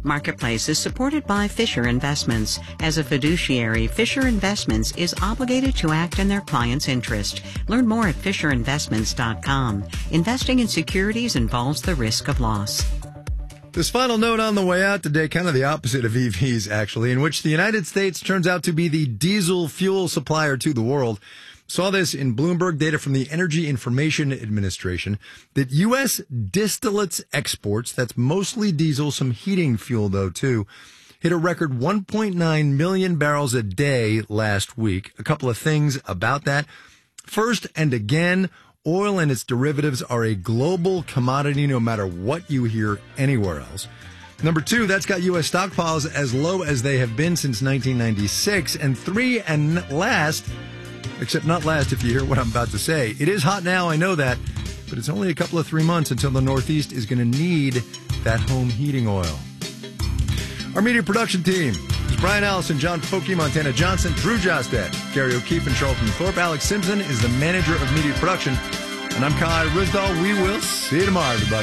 Marketplace is supported by Fisher Investments. As a fiduciary, Fisher Investments is obligated to act in their client's interest. Learn more at FisherInvestments.com. Investing in securities involves the risk of loss. This final note on the way out today, kind of the opposite of EVs, actually, in which the United States turns out to be the diesel fuel supplier to the world. Saw this in Bloomberg data from the Energy Information Administration that U.S. distillates exports, that's mostly diesel, some heating fuel, though, too, hit a record 1.9 million barrels a day last week. A couple of things about that. First, and again, oil and its derivatives are a global commodity no matter what you hear anywhere else. Number two, that's got U.S. stockpiles as low as they have been since 1996. And three, and last, except not last if you hear what I'm about to say, it is hot now, I know that, but it's only a couple of 3 months until the Northeast is going to need that home heating oil. Our media production team is Brian Allison, John Foky, Montana Johnson, Drew Jostad, Gary O'Keefe, and Charlton Thorpe. Alex Simpson is the manager of media production. And I'm Kai Rizdal. We will see you tomorrow, everybody.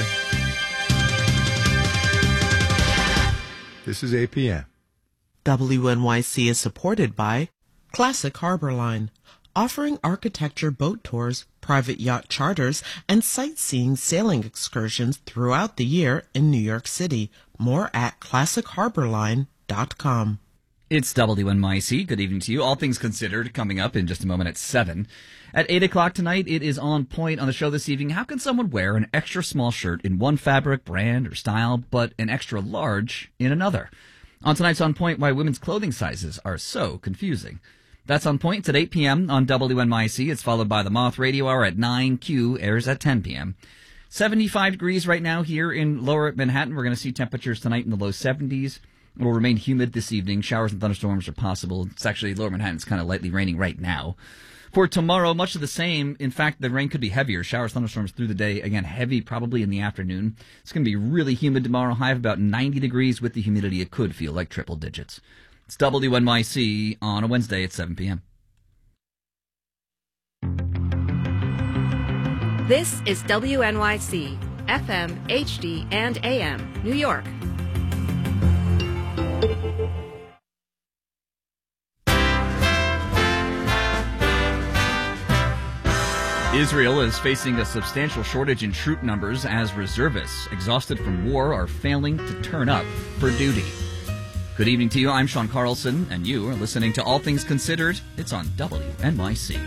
This is APM. WNYC is supported by Classic Harbor Line, offering architecture boat tours, private yacht charters, and sightseeing sailing excursions throughout the year in New York City. More at classicharborline.com. It's WNYC. Good evening to you. All things considered, coming up in just a moment at 7. At 8 o'clock tonight, it is on point on the show this evening. How can someone wear an extra small shirt in one fabric, brand, or style, but an extra large in another? On tonight's On Point, why women's clothing sizes are so confusing. That's On Point. It's at 8 p.m. on WNYC. It's followed by the Moth Radio Hour at 9. Q airs at 10 p.m. 75 degrees right now here in lower Manhattan. We're going to see temperatures tonight in the low 70s. It will remain humid this evening. Showers and thunderstorms are possible. It's actually lower Manhattan. It's kind of lightly raining right now. For tomorrow, much of the same. In fact, the rain could be heavier. Showers, thunderstorms through the day. Again, heavy probably in the afternoon. It's going to be really humid tomorrow. High of about 90 degrees with the humidity. It could feel like triple digits. It's WNYC on a Wednesday at 7 p.m. This is WNYC, FM, HD, and AM, New York. Israel is facing a substantial shortage in troop numbers as reservists, exhausted from war, are failing to turn up for duty. Good evening to you. I'm Sean Carlson, and you are listening to All Things Considered. It's on WNYC.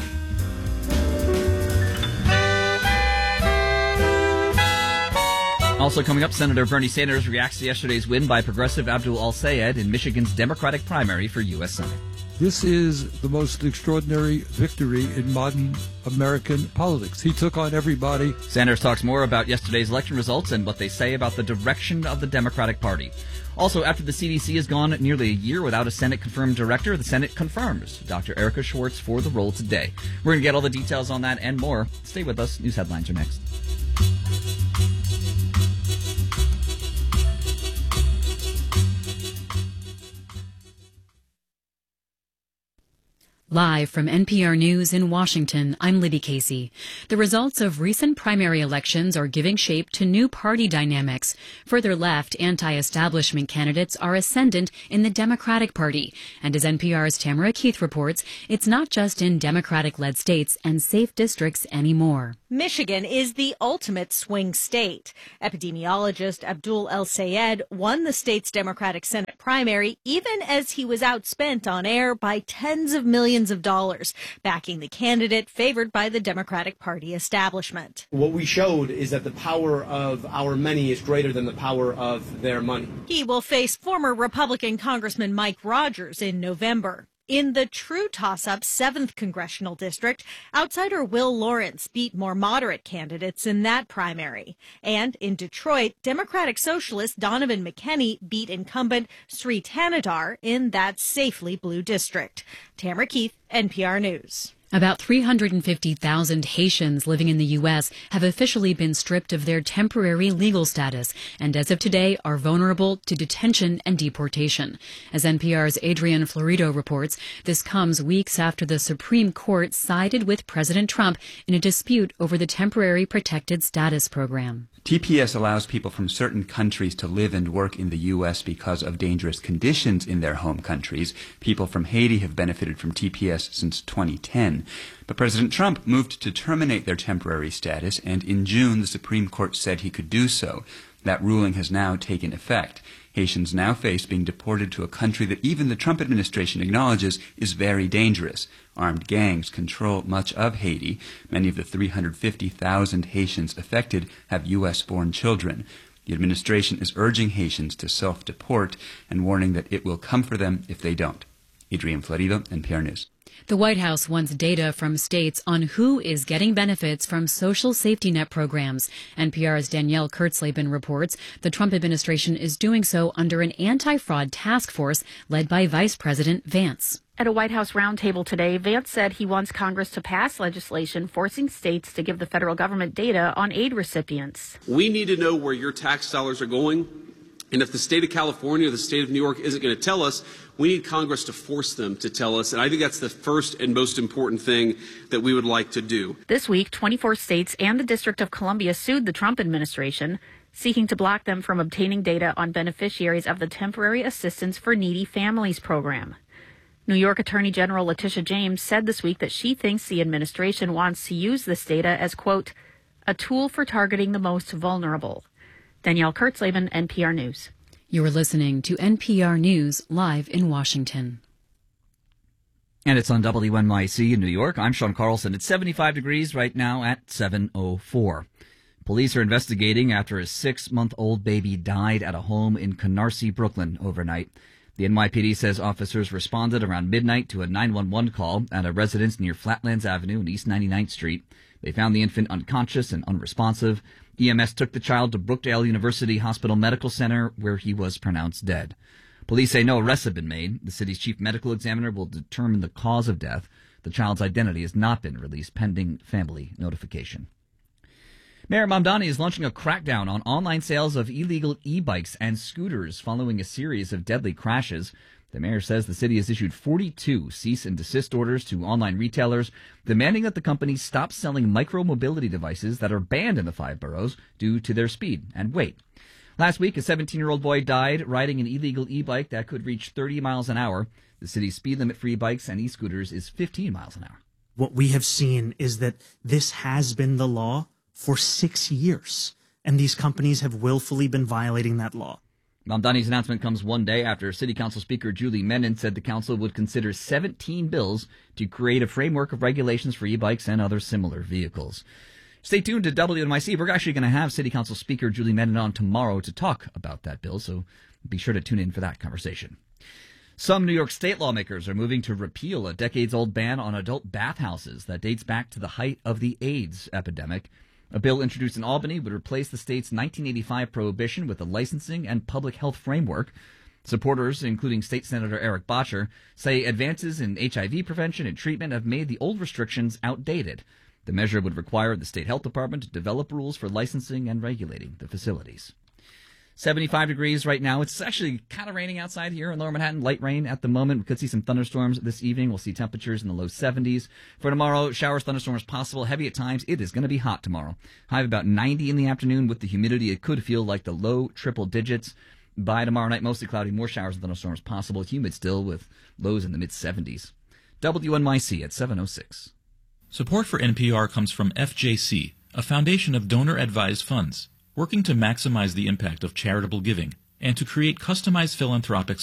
Also coming up, Senator Bernie Sanders reacts to yesterday's win by Progressive Abdul Al-Sayed in Michigan's Democratic primary for U.S. Senate. This is the most extraordinary victory in modern American politics. He took on everybody. Sanders talks more about yesterday's election results and what they say about the direction of the Democratic Party. Also, after the CDC has gone nearly a year without a Senate-confirmed director, the Senate confirms Dr. Erica Schwartz for the role today. We're going to get all the details on that and more. Stay with us. News headlines are next. Live from NPR News in Washington, I'm Libby Casey. The results of recent primary elections are giving shape to new party dynamics. Further left, anti-establishment candidates are ascendant in the Democratic Party. And as NPR's Tamara Keith reports, it's not just in Democratic-led states and safe districts anymore. Michigan is the ultimate swing state. Epidemiologist Abdul El-Sayed won the state's Democratic Senate primary, even as he was outspent on air by tens of millions of dollars, backing the candidate favored by the Democratic Party establishment. What we showed is that the power of our many is greater than the power of their money. He will face former Republican Congressman Mike Rogers in November. In the true toss-up 7th Congressional District, outsider Will Lawrence beat more moderate candidates in that primary. And in Detroit, Democratic Socialist Donovan McKenney beat incumbent Sri Thanadar in that safely blue district. Tamara Keith, NPR News. About 350,000 Haitians living in the U.S. have officially been stripped of their temporary legal status and as of today are vulnerable to detention and deportation. As NPR's Adrian Florido reports, this comes weeks after the Supreme Court sided with President Trump in a dispute over the Temporary Protected Status Program. TPS allows people from certain countries to live and work in the U.S. because of dangerous conditions in their home countries. People from Haiti have benefited from TPS since 2010. But President Trump moved to terminate their temporary status, and in June the Supreme Court said he could do so. That ruling has now taken effect. Haitians now face being deported to a country that even the Trump administration acknowledges is very dangerous. Armed gangs control much of Haiti. Many of the 350,000 Haitians affected have U.S.-born children. The administration is urging Haitians to self-deport and warning that it will come for them if they don't. Adrian Florido, NPR News. The White House wants data from states on who is getting benefits from social safety net programs. NPR's Danielle Kurtzleben reports the Trump administration is doing so under an anti-fraud task force led by Vice President Vance. At a White House roundtable today, Vance said he wants Congress to pass legislation forcing states to give the federal government data on aid recipients. We need to know where your tax dollars are going. And if the state of California or the state of New York isn't going to tell us, we need Congress to force them to tell us. And I think that's the first and most important thing that we would like to do. This week, 24 states and the District of Columbia sued the Trump administration, seeking to block them from obtaining data on beneficiaries of the Temporary Assistance for Needy Families program. New York Attorney General Letitia James said this week that she thinks the administration wants to use this data as, quote, a tool for targeting the most vulnerable. Danielle Kurtzleben, NPR News. You're listening to NPR News live in Washington. And it's on WNYC in New York. I'm Sean Carlson. It's 75 degrees right now at 7:04. Police are investigating after a 6-month-old baby died at a home in Canarsie, Brooklyn overnight. The NYPD says officers responded around midnight to a 911 call at a residence near Flatlands Avenue and East 99th Street. They found the infant unconscious and unresponsive. EMS took the child to Brookdale University Hospital Medical Center, where he was pronounced dead. Police say no arrests have been made. The city's chief medical examiner will determine the cause of death. The child's identity has not been released pending family notification. Mayor Mamdani is launching a crackdown on online sales of illegal e-bikes and scooters following a series of deadly crashes. The mayor says the city has issued 42 cease and desist orders to online retailers, demanding that the companies stop selling micro-mobility devices that are banned in the 5 boroughs due to their speed and weight. Last week, a 17-year-old boy died riding an illegal e-bike that could reach 30 miles an hour. The city's speed limit for e-bikes and e-scooters is 15 miles an hour. What we have seen is that this has been the law for 6 years, and these companies have willfully been violating that law. Mamdani's announcement comes one day after City Council Speaker Julie Menon said the council would consider 17 bills to create a framework of regulations for e-bikes and other similar vehicles. Stay tuned to WNYC. We're actually going to have City Council Speaker Julie Menon on tomorrow to talk about that bill, so be sure to tune in for that conversation. Some New York state lawmakers are moving to repeal a decades-old ban on adult bathhouses that dates back to the height of the AIDS epidemic. A bill introduced in Albany would replace the state's 1985 prohibition with a licensing and public health framework. Supporters, including State Senator Eric Bottcher, say advances in HIV prevention and treatment have made the old restrictions outdated. The measure would require the state health department to develop rules for licensing and regulating the facilities. 75 degrees right now. It's actually kind of raining outside here in Lower Manhattan. Light rain at the moment. We could see some thunderstorms this evening. We'll see temperatures in the low 70s. For tomorrow, showers, thunderstorms possible. Heavy at times. It is going to be hot tomorrow. High of about 90 in the afternoon. With the humidity, it could feel like the low triple digits. By tomorrow night, mostly cloudy. More showers and thunderstorms possible. Humid still with lows in the mid-70s. WNYC at 7:06. Support for NPR comes from FJC, a foundation of donor-advised funds, working to maximize the impact of charitable giving and to create customized philanthropic